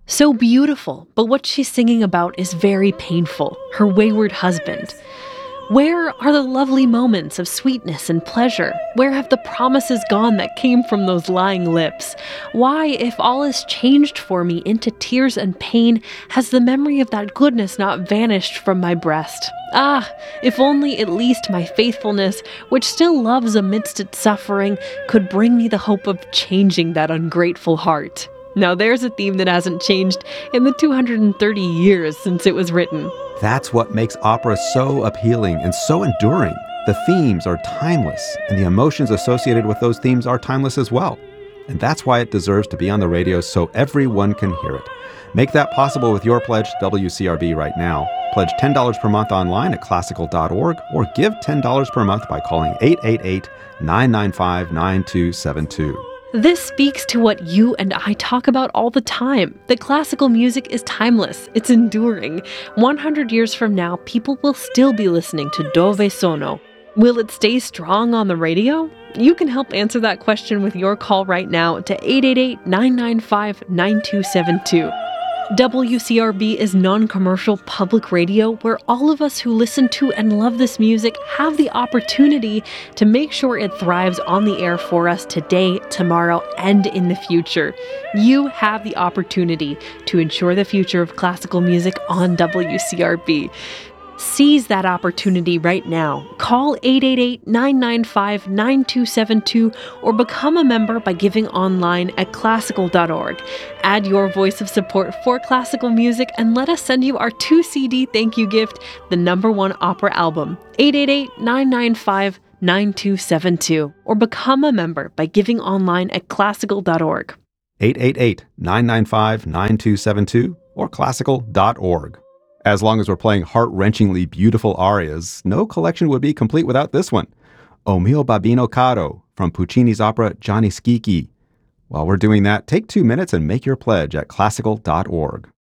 So beautiful, but what she's singing about is very painful, her wayward husband. Where are the lovely moments of sweetness and pleasure? Where have the promises gone that came from those lying lips? Why, if all is changed for me into tears and pain, has the memory of that goodness not vanished from my breast? Ah, if only at least my faithfulness, which still loves amidst its suffering, could bring me the hope of changing that ungrateful heart. Now there's a theme that hasn't changed in the 230 years since it was written. That's what makes opera so appealing and so enduring. The themes are timeless, and the emotions associated with those themes are timeless as well. And that's why it deserves to be on the radio so everyone can hear it. Make that possible with your pledge to WCRB right now. Pledge $10 per month online at classical.org or give $10 per month by calling 888-995-9272. This speaks to what you and I talk about all the time, that classical music is timeless, it's enduring. 100 years from now, people will still be listening to Dove Sono. Will it stay strong on the radio? You can help answer that question with your call right now to 888-995-9272. WCRB is non-commercial public radio where all of us who listen to and love this music have the opportunity to make sure it thrives on the air for us today, tomorrow, and in the future. You have the opportunity to ensure the future of classical music on WCRB. Seize that opportunity right now. Call 888-995-9272 or become a member by giving online at classical.org. Add your voice of support for classical music and let us send you our 2-CD thank you gift, the #1 opera album, 888-995-9272, or become a member by giving online at classical.org. 888-995-9272 or classical.org. As long as we're playing heart-wrenchingly beautiful arias, no collection would be complete without this one. O mio babbino caro from Puccini's opera Gianni Schicchi. While we're doing that, take 2 minutes and make your pledge at classical.org.